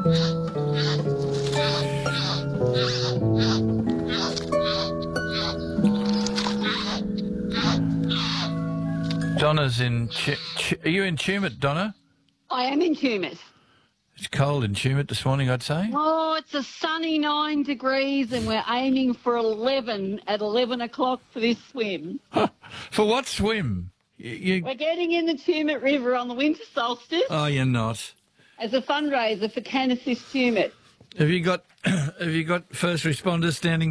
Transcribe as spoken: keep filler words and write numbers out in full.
Donna's in... Ch- Ch- are you in Tumut, Donna? I am in Tumut. It's cold in Tumut this morning, I'd say. Oh, it's a sunny nine degrees and we're aiming for eleven at eleven o'clock for this swim. For what swim? You, you... We're getting in the Tumut River on the winter solstice Oh, you're not. as a fundraiser for Can Assist Tumut. Have you got have you got first responders standing